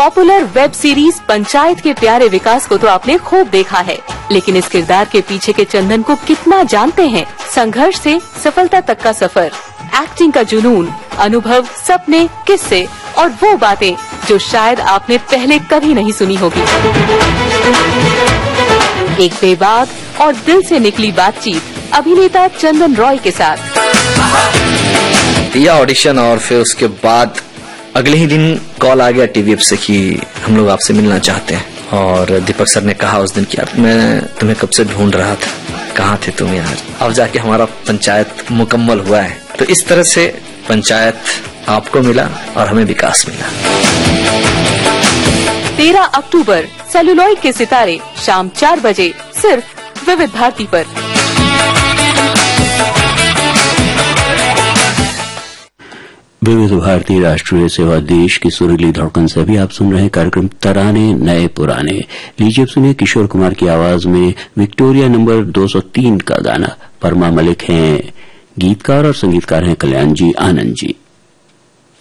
Popular web series panchayat के प्यारे विकास को तो आपने खूब देखा है, लेकिन इस किरदार के पीछे के चंदन को कितना जानते हैं? संघर्ष से सफलता तक का सफर, एक्टिंग का जुनून, अनुभव, सपने, किस्से और वो बातें जो शायद आपने पहले कभी नहीं सुनी होगी। एक बेबाक और दिल से निकली बातचीत अभिनेता चंदन रॉय के साथ। दिया ऑडिशन और फिर उसके बाद अगले ही दिन कॉल आ गया टीवीएफ से कि हम लोग आपसे मिलना चाहते हैं। और दीपक सर ने कहा उस दिन कि यार मैं तुम्हें कब से ढूंढ रहा था, कहाँ थे तुम यार, अब जाके हमारा पंचायत मुकम्मल हुआ है। तो इस तरह से पंचायत आपको मिला और हमें विकास मिला। 13 अक्टूबर सेलुलॉइड के सितारे शाम 4 बजे सिर्फ विविध भारती पर। विविध भारती राष्ट्रीय सेवा देश की सुरीली धड़कन से अभी आप सुन रहे हैं कार्यक्रम तराने नए पुराने। लीजिए सुनिए किशोर कुमार की आवाज में विक्टोरिया नंबर 203 का गाना। परमा मलिक हैं गीतकार और संगीतकार हैं कल्याण जी आनंद जी।